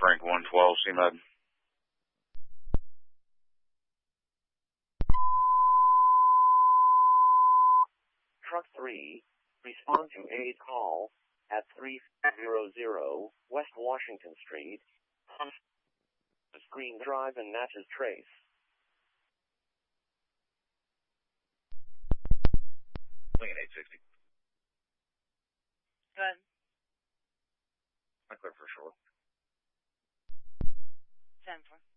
Frank 112, CMed. Truck 3, respond to a call at 300 West Washington Street, Green Drive and Natchez Trace. Lincoln 860. Good. I clear for sure. 10-4.